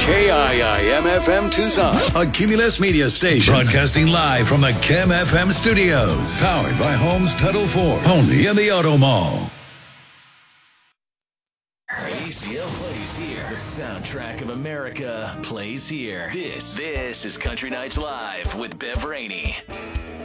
KIIM-FM Tucson, a Cumulus media station. Broadcasting live from the Kim FM studios. Powered by Homes Title 4. Only in the Auto Mall. ACL plays here. The soundtrack of America plays here. This is Country Nights Live with Bev Rainey.